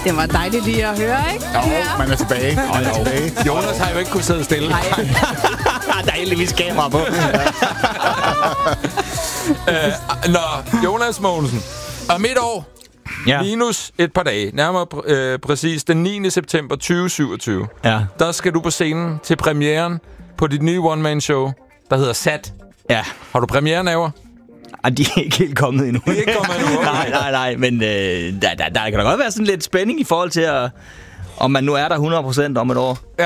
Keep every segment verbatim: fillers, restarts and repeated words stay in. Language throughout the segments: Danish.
Det var dejligt lige at høre, ikke? Jo, man er tilbage. Man er tilbage. Jonas har jo ikke kunnet sidde stille. Nej. Der er heldigvis kamera på. uh, Nå, Jonas Mogensen. Om et år, ja. minus et par dage, nærmere pr- øh, præcis den niende september tyve syvogtyve, ja. der skal du på scenen til premieren på dit nye one-man-show, der hedder Sat. Ja. Har du premieren af? Og de er ikke helt kommet endnu. De er ikke kommet endnu. Okay. nej, nej, nej. Men øh, der, der, der kan da godt være sådan lidt spænding i forhold til, at, om man nu er der hundrede procent om et år. Ja.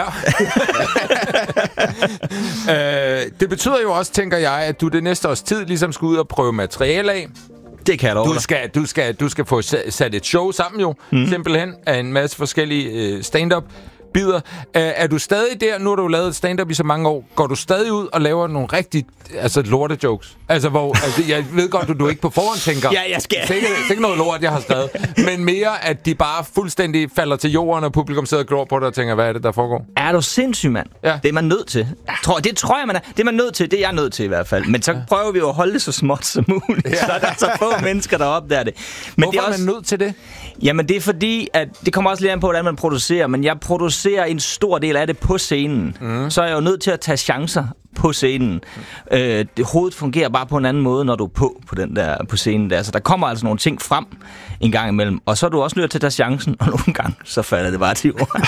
øh, det betyder jo også, tænker jeg, at du det næste års tid ligesom skal ud og prøve materiale af. Det kan jeg love du skal, du skal, du skal få sat et show sammen jo, mm. simpelthen, af en masse forskellige øh, stand-up bider. Uh, er du stadig der, nu har du lavet stand-up i så mange år, går du stadig ud og laver nogle rigtig altså, lorte-jokes? Altså, hvor, altså, jeg ved godt, at du ikke på forhånd tænker, ja, jeg skal. Det er ikke, det er ikke noget lort, jeg har skrevet, men mere, at de bare fuldstændig falder til jorden, og publikum sidder og glor på dig og tænker, hvad er det, der foregår? Er du sindssyg, mand? Ja. Det er man nødt til. Jeg tror, det tror jeg, man er. Det er man nødt til. Det er jeg nødt til i hvert fald. Men så prøver vi jo at holde det så småt som muligt, ja. Så der er så få mennesker, der opdager det. Men hvorfor det er, også... er man nødt til det? Jamen, det er fordi, at det kommer også lidt an på, hvordan man producerer, men jeg producerer en stor del af det på scenen. Mm. Så er jeg jo nødt til at tage chancer på scenen. Mm. Øh, det, hovedet fungerer bare på en anden måde, når du er på, på, den der, på scenen der. Så der kommer altså nogle ting frem en gang imellem. Og så er du også nødt til at tage chancen, og nogle gange, så falder det bare til jorden.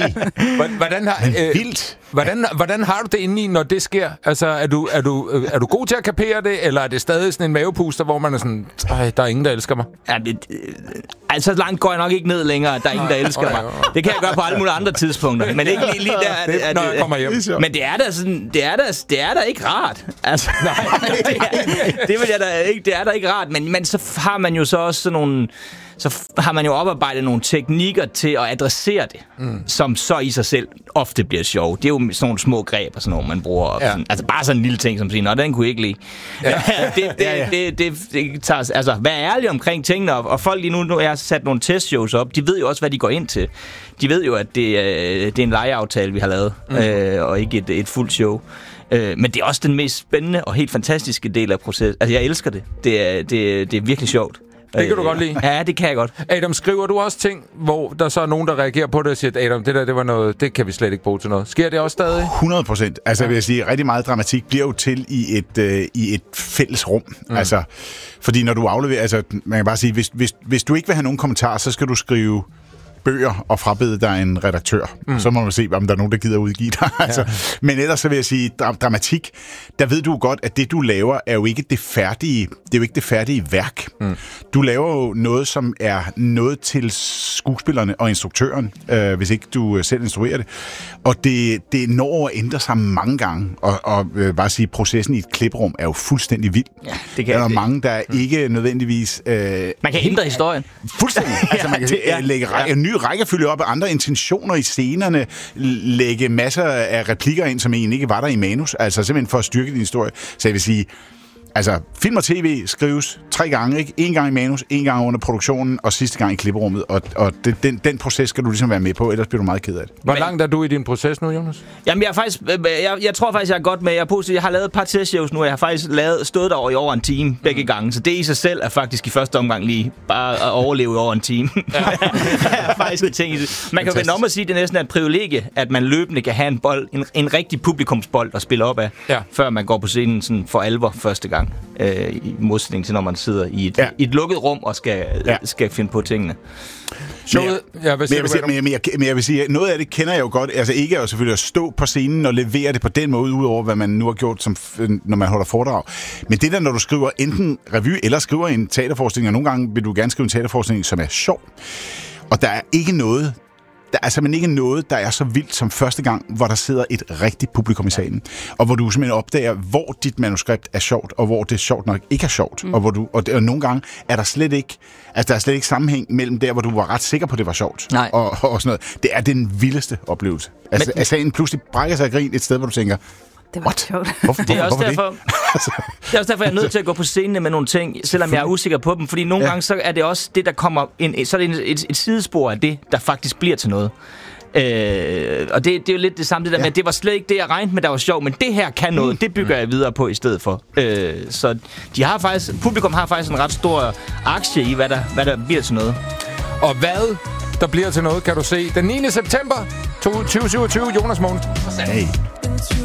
hvordan, har, øh, vildt. Hvordan, hvordan har du det inde i, når det sker? Altså, er du, er, du, er du god til at kapere det, eller er det stadig sådan en mavepuster, hvor man er sådan, ej, der er ingen, der elsker mig? Ja, det, altså, langt går jeg nok ikke ned længere, der er ingen, der elsker mig. Det kan jeg gøre på alle mulige andre tidspunkter, men ikke lige, lige der. Er det, det, når jeg kommer hjem. Men det er da sådan, det er da, det er da ikke rart. Altså, nej, det, er, det vil jeg da ikke, det er da ikke rart, men, men så har man jo så også sådan nogle, så har man jo oparbejdet nogle teknikker til at adressere det, mm. som så i sig selv ofte bliver sjov. Det er jo sådan nogle små greb og sådan nogle, man bruger. Ja. Sådan, altså bare sådan en lille ting, som siger, nå, den kunne jeg ikke lide. Ja. det, det, ja, ja. Det, det, det, det tager, altså, vær ærlig omkring tingene, og, og folk lige nu, nu jeg har sat nogle testshows op, de ved jo også, hvad de går ind til. De ved jo, at det, øh, det er en lejeaftale, vi har lavet, mm. øh, og ikke et, et fuldt show. Øh, men det er også den mest spændende og helt fantastiske del af processen. Altså, jeg elsker det. Det er, det, det er virkelig sjovt. Det kan du godt lide. Ja, det kan jeg godt. Adam, skriver du også ting, hvor der så er nogen, der reagerer på det og siger, at Adam, det der, det var noget, det kan vi slet ikke bruge til noget. Sker det også stadig? hundrede procent. Altså, ja. Vil jeg sige, rigtig meget dramatik bliver jo til i et, øh, i et fælles rum. Mm. Altså, fordi når du afleverer, altså, man kan bare sige, hvis, hvis, hvis du ikke vil have nogen kommentarer, så skal du skrive bøger og frabede dig en redaktør. Mm. Så må man se, om der er nogen, der gider udgive dig. Ja. altså, men ellers så vil jeg sige, dra- dramatik, der ved du godt, at det du laver er jo ikke det færdige, det er jo ikke det færdige værk. Mm. Du laver jo noget, som er noget til skuespillerne og instruktøren, øh, hvis ikke du selv instruerer det. Og det, det når at ændre sig mange gange. Og, og øh, bare sige, processen i et kliprum er jo fuldstændig vild. Ja, det kan der er det. Mange, der mm. ikke nødvendigvis... Øh, man kan ændre historien. Fuldstændig. Altså, man kan ja, det, ja. lægge række, ja. en ny rækkefølge op af andre intentioner i scenerne, lægge masser af replikker ind, som egentlig ikke var der i manus, altså simpelthen for at styrke din historie. Så jeg vil sige, altså film og tv skrives tre gange, ikke? En gang i manus, en gang under produktionen, og sidste gang i klipperummet, og, og det, den, den proces skal du ligesom være med på, ellers bliver du meget ked af det. Hvor langt er du i din proces nu, Jonas? Jamen, jeg er faktisk, jeg, jeg tror faktisk, jeg er godt med. Jeg er positiv. Jeg har lavet et par testshows nu, og jeg har faktisk lavet, stået der over i over en time begge mm. gange, så det i sig selv er faktisk i første omgang lige bare at overleve i over en time. Ja. er faktisk en ting. Man kan jo om at sige, at det næsten er et privilegie, at man løbende kan have en bold, en, en rigtig publikumsbold at spille op af, ja. Før man går på scenen sådan for alvor første gang. Øh, i modsætning til, når man sidder i et, ja. i et lukket rum og skal, ja. skal finde på tingene. Men jeg, ja, men, jeg vil sige, men, jeg, men jeg vil sige, noget af det kender jeg jo godt. Altså ikke er jo selvfølgelig at stå på scenen og levere det på den måde, udover hvad man nu har gjort, som, når man holder foredrag. Men det der, når du skriver enten revy eller skriver en teaterforestilling, og nogle gange vil du gerne skrive en teaterforestilling, som er sjov. Og der er ikke noget, der er simpelthen ikke noget, der er så vildt som første gang, hvor der sidder et rigtigt publikum i salen. Og hvor du simpelthen opdager, hvor dit manuskript er sjovt, og hvor det sjovt nok ikke er sjovt. Mm. Og, hvor du, og, og nogle gange er der slet ikke, altså der er slet ikke sammenhæng mellem der, hvor du var ret sikker på, det var sjovt. Og, og sådan noget. Det er den vildeste oplevelse. Altså, men, at sagen pludselig brækker sig af grin et sted, hvor du tænker, det var sjovt. Hvorfor, det er også derfor, det? det er også derfor, jeg er nødt til at gå på scenen med nogle ting, selvom jeg er usikker på dem. Fordi nogle ja. gange, så er det også det, der kommer ind, så er det et, et, et sidespor af det, der faktisk bliver til noget. Øh, og det, det er jo lidt det samme, det der ja. med, at det var slet ikke det, jeg regnede med, der var sjovt, men det her kan noget, det bygger jeg videre på i stedet for. Øh, så de har faktisk, publikum har faktisk en ret stor aktie i, hvad der, hvad der bliver til noget. Og hvad der bliver til noget, kan du se. Den niende september to tusind syvogtyve, Jonas Mogensen. Hey.